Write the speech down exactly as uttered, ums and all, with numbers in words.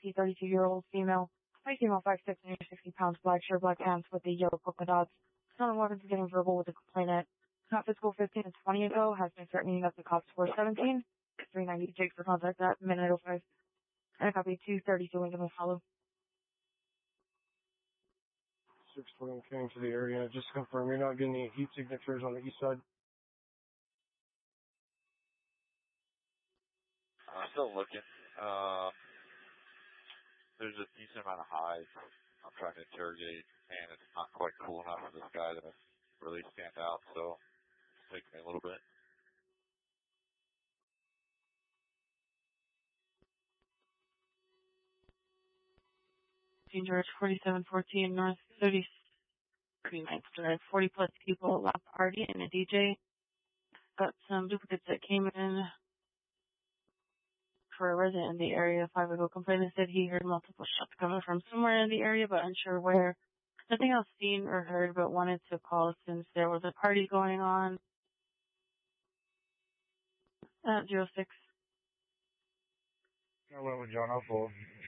risky thirty-two-year-old female. White female, five six, nearly sixty pounds, black shirt, black pants with the yellow polka dots. Not eleven for getting verbal with the complainant. Not physical fifteen and twenty ago. Has been threatening up the cops for seventeen. three ninety Jake for contact at minute oh five. And a copy two thirty-two Lincoln will follow. six twenty came to the area. Just to confirm, you're not getting any heat signatures on the east side? I'm still looking. Uh, there's a decent amount of highs I'm trying to interrogate, and it's not quite cool enough for this guy to really stand out, so it's taking me a little bit. King George, forty-seven fourteen North thirty-ninth Drive. forty plus people, a loud party, and a D J. Got some duplicates that came in for a resident in the area. Five ago complainant said he heard multiple shots coming from somewhere in the area, but unsure where. Nothing else seen or heard, but wanted to call since there was a party going on. At zero six. I went with John Apple.